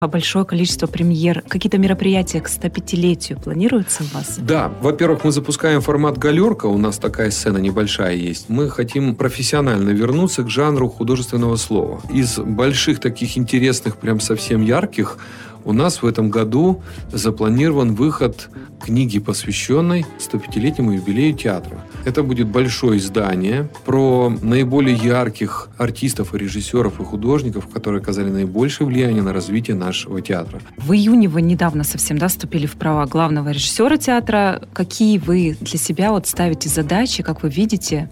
Большое количество премьер. Какие-то мероприятия к 105-летию планируются у вас? Да, во-первых, мы запускаем формат «Галерка», у нас такая сцена небольшая есть. Мы хотим профессионально вернуться к жанру художественного слова. Из больших таких интересных, прям совсем ярких, у нас в этом году запланирован выход книги, посвященной 105-летнему юбилею театра. Это будет большое издание про наиболее ярких артистов и режиссеров и художников, которые оказали наибольшее влияние на развитие нашего театра. В июне вы недавно совсем, вступили в права главного режиссера театра. Какие вы для себя ставите задачи, как вы видите